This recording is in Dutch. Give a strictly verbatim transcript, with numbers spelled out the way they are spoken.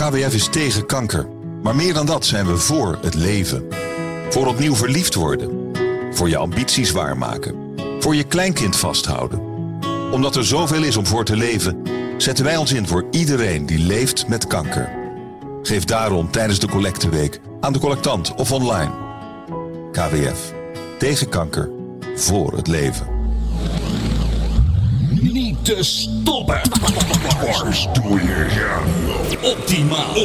K W F is tegen kanker. Maar meer dan dat zijn we voor het leven. Voor opnieuw verliefd worden. Voor je ambities waarmaken. Voor je kleinkind vasthouden. Omdat er zoveel is om voor te leven, zetten wij ons in voor iedereen die leeft met kanker. Geef daarom tijdens de collecteweek aan de collectant of online. K W F. Tegen kanker. Voor het leven. Niet te stoppen. Optimaal.